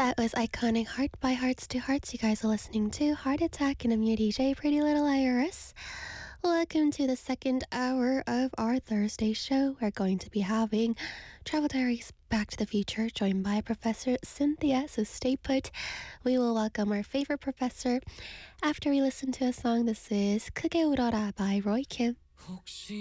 That was iconic Heart by Hearts to Hearts. You guys are listening to Heart Attack, and I'm your DJ, Pretty Little Iris. Welcome to the second hour of our Thursday show. We're going to be having Travel Diaries Back to the Future, joined by Professor Cynthia, so stay put. We will welcome our favorite professor after we listen to a song. This is 크게 울어라 by Roy Kim.